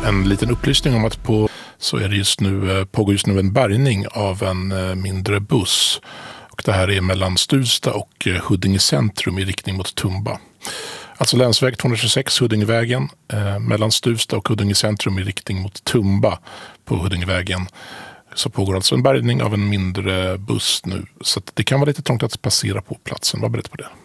En liten upplysning om att pågår just nu en bärgning av en mindre buss. Och det här är mellan Stuvsta och Huddinge centrum i riktning mot Tumba. Alltså länsväg 226 Huddingevägen mellan Stuvsta och Huddinge centrum i riktning mot Tumba på Huddingevägen. Så pågår alltså en bärgning av en mindre buss nu. Så att det kan vara lite trångt att passera på platsen. Var beredd på det.